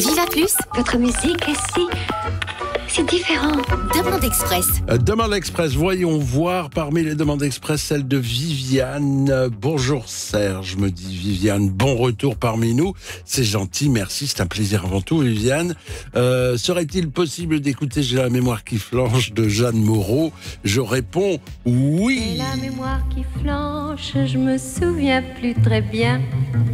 Viva Plus, Votre musique est si différent. Demande Express. Demande Express, voyons voir parmi les demandes express celle de Viviane. Bonjour Serge, me dit Viviane. Bon retour parmi nous. C'est gentil, merci, c'est un plaisir avant tout, Viviane. Serait-il possible d'écouter J'ai la mémoire qui flanche de Jeanne Moreau? Je réponds oui. J'ai la mémoire qui flanche, je me souviens plus très bien.